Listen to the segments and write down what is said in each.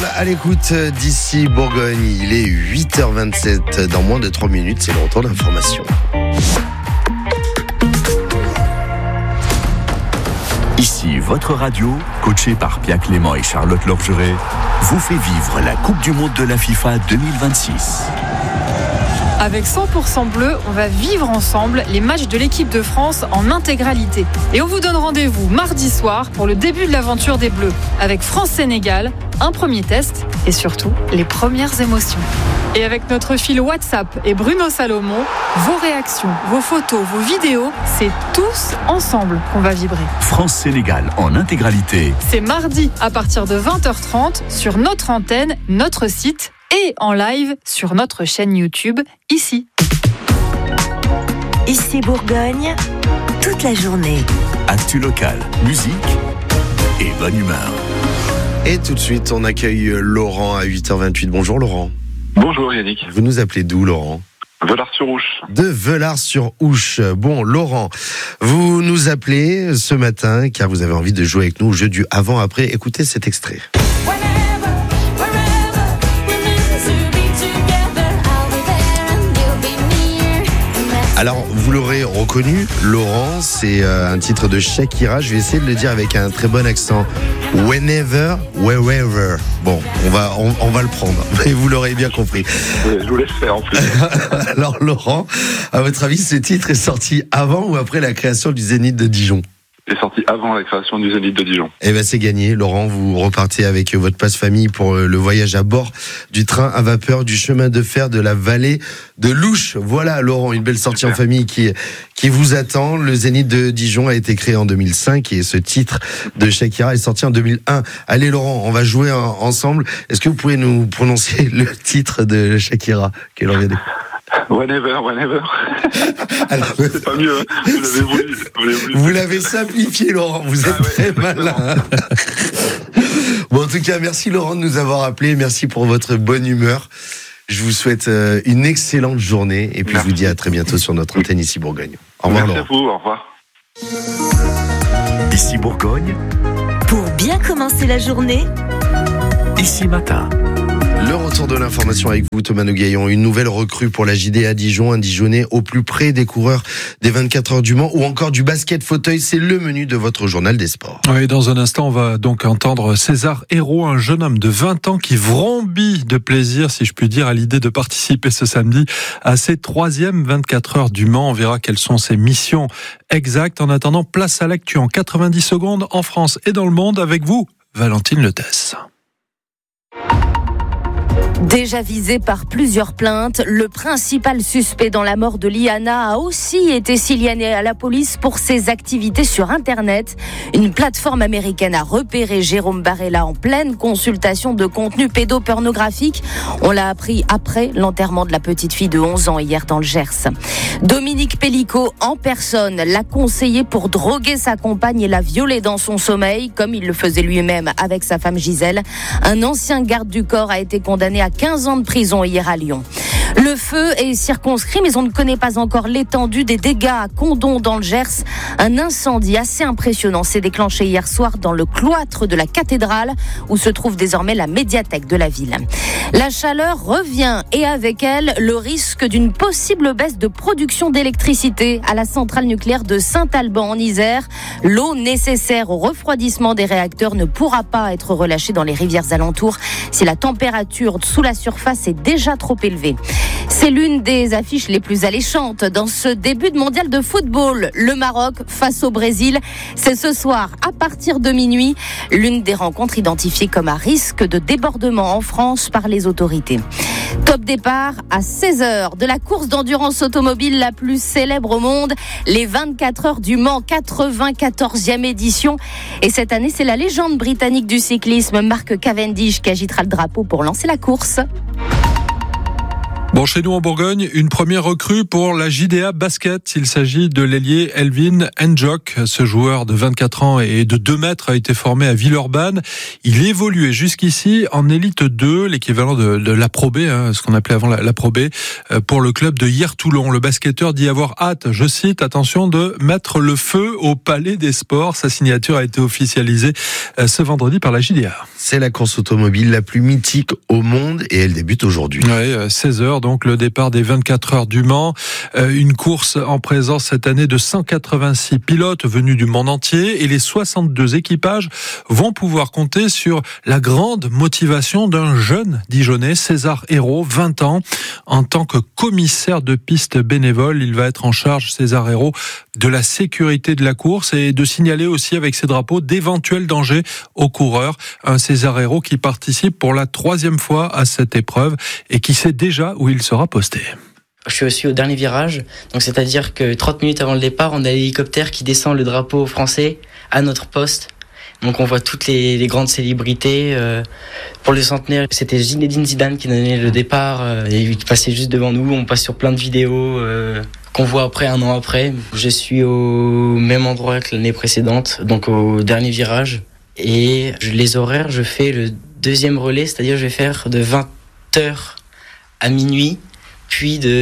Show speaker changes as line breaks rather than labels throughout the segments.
ensemble à l'écoute d'ici Bourgogne. Il est 8h27. Dans moins de 3 minutes, c'est le retour d'information.
Ici, votre radio, coachée par Pia Clément et Charlotte Lorgeret, vous fait vivre la Coupe du Monde de la FIFA 2026.
Avec 100% bleu, on va vivre ensemble les matchs de l'équipe de France en intégralité. Et on vous donne rendez-vous mardi soir pour le début de l'aventure des Bleus. Avec France-Sénégal, un premier test et surtout les premières émotions. Et avec notre fil WhatsApp et Bruno Salomon, vos réactions, vos photos, vos vidéos, c'est tous ensemble qu'on va vibrer.
France-Sénégal en intégralité.
C'est mardi à partir de 20h30 sur notre antenne, notre site et en live sur notre chaîne YouTube, ici.
Ici Bourgogne, toute la journée.
Actu local, musique et bonne humeur.
Et tout de suite, on accueille Laurent à 8h28. Bonjour Laurent.
Bonjour Yannick.
Vous nous appelez d'où Laurent ?
Velars-sur-Ouche.
De Velars-sur-Ouche. Bon, Laurent, vous nous appelez ce matin car vous avez envie de jouer avec nous au jeu du avant-après. Écoutez cet extrait. Alors, vous l'aurez reconnu, Laurent, c'est un titre de Shakira. Je vais essayer de le dire avec un très bon accent. Whenever, wherever. Bon, on va le prendre. Mais vous l'aurez bien compris.
Je vous laisse faire en plus.
Alors, Laurent, à votre avis, ce titre est sorti avant ou après la création du Zénith de Dijon ?
Il est sorti avant la création du Zénith de Dijon.
Eh ben c'est gagné, Laurent, vous repartez avec votre passe famille pour le voyage à bord du train à vapeur du chemin de fer de la vallée de l'Ouche. Voilà Laurent, une belle sortie
Super.
En famille qui vous attend. Le Zénith de Dijon a été créé en 2005 et ce titre de Shakira est sorti en 2001. Allez Laurent, on va jouer ensemble. Est-ce que vous pouvez nous prononcer le titre de Shakira qu'elle aurait dit ?
Whenever.
Alors,
c'est pas mieux, hein. Vous l'avez voulu.
Vous l'avez simplifié, Laurent. Vous êtes très malin. Bon, en tout cas, merci Laurent de nous avoir appelés. Merci pour votre bonne humeur. Je vous souhaite une excellente journée. Et puis, Je vous dis à très bientôt sur notre antenne ici Bourgogne. Au revoir,
Merci
Laurent.
à vous, au revoir.
Ici Bourgogne,
Pour bien commencer la journée,
ici matin.
Le retour de l'information avec vous, Thomas Nogaillon. Une nouvelle recrue pour la JD à Dijon, un Dijonais au plus près des coureurs des 24 heures du Mans ou encore du basket fauteuil. C'est le menu de votre journal des sports.
Oui, dans un instant, on va donc entendre César Hérault, un jeune homme de 20 ans qui vrombit de plaisir, si je puis dire, à l'idée de participer ce samedi à ses 3e 24 heures du Mans. On verra quelles sont ses missions exactes. En attendant, place à l'actu en 90 secondes en France et dans le monde avec vous, Valentine Letesse.
déjà visé par plusieurs plaintes, le principal suspect dans la mort de Liana a aussi été signalé à la police pour ses activités sur Internet. Une plateforme américaine a repéré Jérôme Barella en pleine consultation de contenu pédopornographique. On l'a appris après l'enterrement de la petite fille de 11 ans hier dans le Gers. Dominique Pellicot, en personne, l'a conseillé pour droguer sa compagne et la violer dans son sommeil, comme il le faisait lui-même avec sa femme Gisèle. Un ancien garde du corps a été condamné à 15 ans de prison hier à Lyon. Le feu est circonscrit, mais on ne connaît pas encore l'étendue des dégâts à Condom dans le Gers. Un incendie assez impressionnant s'est déclenché hier soir dans le cloître de la cathédrale, où se trouve désormais la médiathèque de la ville. La chaleur revient et avec elle, le risque d'une possible baisse de production d'électricité à la centrale nucléaire de Saint-Alban en Isère. L'eau nécessaire au refroidissement des réacteurs ne pourra pas être relâchée dans les rivières alentours si la température sous la surface est déjà trop élevée. C'est l'une des affiches les plus alléchantes dans ce début de mondial de football. Le Maroc face au Brésil, c'est ce soir à partir de minuit. L'une des rencontres identifiées comme à risque de débordement en France par les autorités. Top départ à 16h de la course d'endurance automobile la plus célèbre au monde, les 24 heures du Mans, 94e édition. Et cette année, c'est la légende britannique du cyclisme, Mark Cavendish, qui agitera le drapeau pour lancer la course.
Bon, chez nous en Bourgogne, une première recrue pour la JDA Basket. Il s'agit de l'ailier Elvin Njok. Ce joueur de 24 ans et de 2 mètres a été formé à Villeurbanne. Il évoluait jusqu'ici en Élite 2, l'équivalent de la Pro B, ce qu'on appelait avant la Pro B, pour le club de Hyères-Toulon. Le basketteur dit avoir hâte, je cite, attention, de mettre le feu au Palais des Sports. Sa signature a été officialisée ce vendredi par la JDA.
C'est la course automobile la plus mythique au monde et elle débute aujourd'hui.
Ouais, 16h, donc le départ des 24 heures du Mans. Une course en présence cette année de 186 pilotes venus du monde entier et les 62 équipages vont pouvoir compter sur la grande motivation d'un jeune Dijonnais, César Hérault, 20 ans. En tant que commissaire de piste bénévole, il va être en charge, César Hérault, de la sécurité de la course et de signaler aussi avec ses drapeaux d'éventuels dangers aux coureurs. Un César Hérault qui participe pour la 3e fois à cette épreuve et qui sait déjà où il sera posté.
Je suis aussi au dernier virage, donc c'est-à-dire que 30 minutes avant le départ, on a l'hélicoptère qui descend le drapeau français à notre poste. Donc on voit toutes les grandes célébrités. Pour le centenaire, c'était Zinedine Zidane qui donnait le départ et il passait juste devant nous. On passe sur plein de vidéos qu'on voit après, 1 an après. Je suis au même endroit que l'année précédente, donc au dernier virage. Et les horaires, je fais le 2e relais, c'est-à-dire je vais faire de 20h à minuit, puis de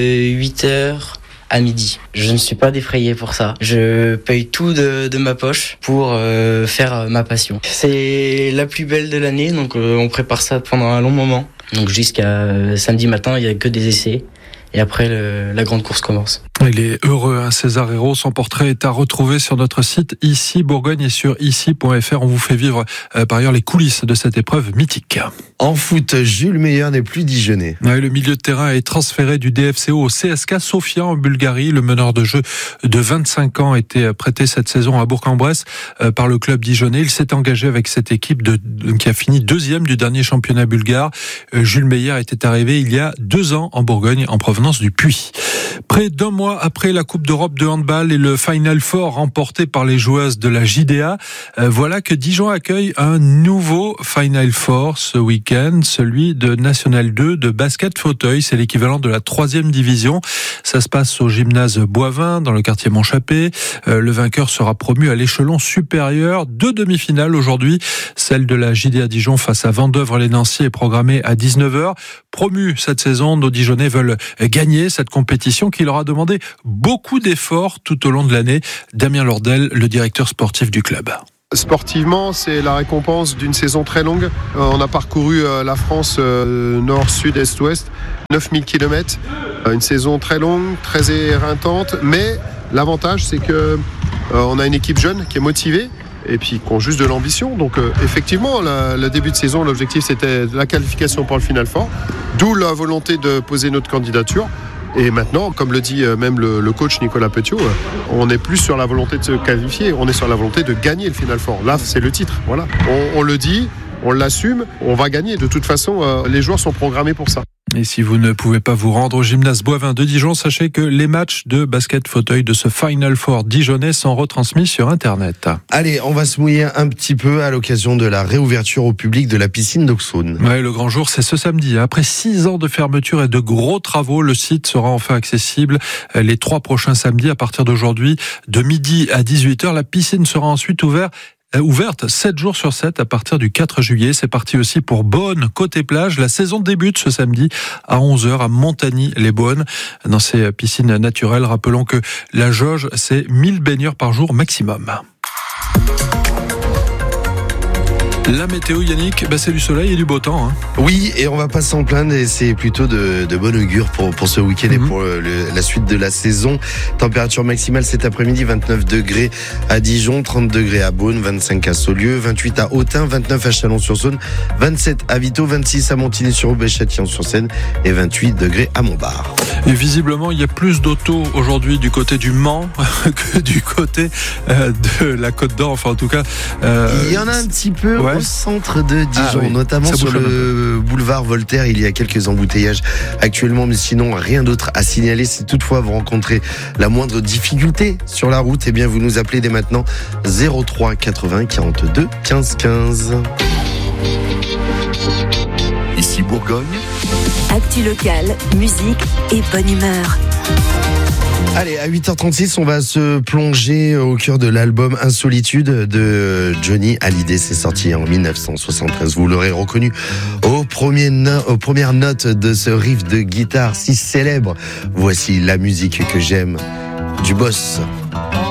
8h à midi. Je ne suis pas défrayé pour ça. Je paye tout de ma poche pour faire ma passion. C'est la plus belle de l'année, donc on prépare ça pendant un long moment. Donc jusqu'à samedi matin, il n'y a que des essais. Et après, la grande course commence.
Il est heureux, César Hérault. Son portrait est à retrouver sur notre site Ici Bourgogne et sur ici.fr. On vous fait vivre par ailleurs les coulisses de cette épreuve mythique.
En foot, Jules Meyer n'est plus dijonnais.
Ouais, le milieu de terrain est transféré du DFCO au CSKA Sofia en Bulgarie. Le meneur de jeu de 25 ans a été prêté cette saison à Bourg-en-Bresse par le club dijonnais. Il s'est engagé avec cette équipe qui a fini 2e du dernier championnat bulgare. Jules Meyer était arrivé il y a 2 ans en Bourgogne en provenance du Puy. Près d'1 mois après la Coupe d'Europe de handball et le Final Four remporté par les joueuses de la JDA, voilà que Dijon accueille un nouveau Final Four ce week-end, celui de National 2 de basket fauteuil. C'est l'équivalent de la 3e division. Ça se passe au gymnase Boivin, dans le quartier Montchappé. Le vainqueur sera promu à l'échelon supérieur. 2 demi-finales aujourd'hui. Celle de la JDA Dijon face à Vendeuvre-les-Nancy est programmée à 19h. Promu cette saison, nos Dijonnais veulent gagner cette compétition qui leur a demandé beaucoup d'efforts tout au long de l'année. Damien Lordel, le directeur sportif du club.
Sportivement, c'est la récompense d'une saison très longue. On a parcouru la France nord, sud, est, ouest, 9000 km. Une saison très longue, très éreintante, mais l'avantage c'est que on a une équipe jeune qui est motivée et puis qui ont juste de l'ambition. Donc effectivement, le début de saison, l'objectif c'était la qualification pour le Final Four, d'où la volonté de poser notre candidature. Et maintenant, comme le dit même le coach Nicolas Petiot, on n'est plus sur la volonté de se qualifier, on est sur la volonté de gagner le Final Four. Là, c'est le titre. Voilà. On le dit, on l'assume, on va gagner. De toute façon, les joueurs sont programmés pour ça.
Et si vous ne pouvez pas vous rendre au gymnase Boivin de Dijon, sachez que les matchs de basket fauteuil de ce Final Four dijonnais sont retransmis sur Internet.
Allez, on va se mouiller un petit peu à l'occasion de la réouverture au public de la piscine d'Auxonne.
Ouais, le grand jour, c'est ce samedi. Après 6 ans de fermeture et de gros travaux, le site sera enfin accessible les 3 prochains samedis à partir d'aujourd'hui, de midi à 18h. La piscine sera ensuite ouverte 7 jours sur 7 à partir du 4 juillet. C'est parti aussi pour Beaune, côté plage. La saison débute ce samedi à 11h à Montagny-les-Beaunes. Dans ces piscines naturelles, rappelons que la jauge, c'est 1000 baigneurs par jour maximum. La météo, Yannick, c'est du soleil et du beau temps.
Oui, et on va pas s'en plaindre, et c'est plutôt de bon augure pour ce week-end et pour la suite de la saison. Température maximale cet après-midi, 29 degrés à Dijon, 30 degrés à Beaune, 25 à Saulieu, 28 à Autun, 29 à Chalon-sur-Saône, 27 à Vito, 26 à Montigny-sur-Aube et Châtillon-sur-Seine et 28 degrés à Montbard.
Et visiblement, il y a plus d'autos aujourd'hui du côté du Mans que du côté de la Côte d'Or. Enfin, en tout cas,
il y en a un petit peu au centre de Dijon, notamment sur le boulevard Voltaire. Il y a quelques embouteillages actuellement, mais sinon rien d'autre à signaler. Si toutefois vous rencontrez la moindre difficulté sur la route, eh bien vous nous appelez dès maintenant 03 80 42 15 15.
Ici Bourgogne,
Actu locale, musique et bonne humeur.
Allez, à 8h36, on va se plonger au cœur de l'album Insolitude de Johnny Hallyday. C'est sorti en 1973. Vous l'aurez reconnu aux premières notes de ce riff de guitare si célèbre. Voici la musique que j'aime du Boss.